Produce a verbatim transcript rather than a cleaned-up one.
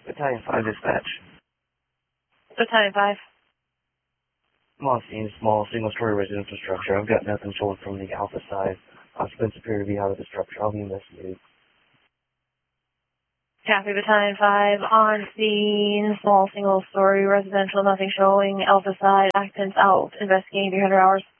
Battalion five dispatch. Battalion five. I'm on scene, small, single-story residential structure. I've got nothing showing from the Alpha side. Occupants appear to be out of the structure. I'll be investigating. Copy, Battalion five. On scene, small, single-story residential, nothing showing. Alpha side, occupants out. Investigating three hundred hours.